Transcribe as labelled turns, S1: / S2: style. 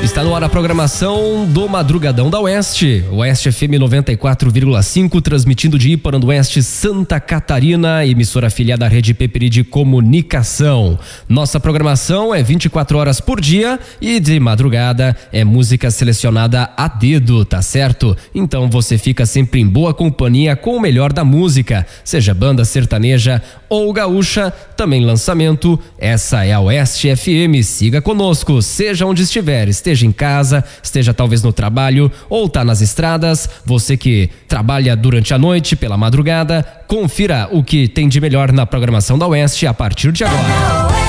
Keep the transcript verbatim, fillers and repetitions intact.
S1: Está no ar a programação do Madrugadão da Oeste, Oeste F M noventa e quatro vírgula cinco, transmitindo de Iparandueste, Santa Catarina, emissora afiliada à Rede Peperi de Comunicação. Nossa programação é vinte e quatro horas por dia e de madrugada é música selecionada a dedo, tá certo? Então você fica sempre em boa companhia com o melhor da música, seja banda sertaneja ou gaúcha, também lançamento. Essa é a Oeste F M, siga conosco, seja onde estiver, esteja em casa, esteja talvez no trabalho ou tá nas estradas, você que trabalha durante a noite, pela madrugada, confira o que tem de melhor na programação da Oeste a partir de agora.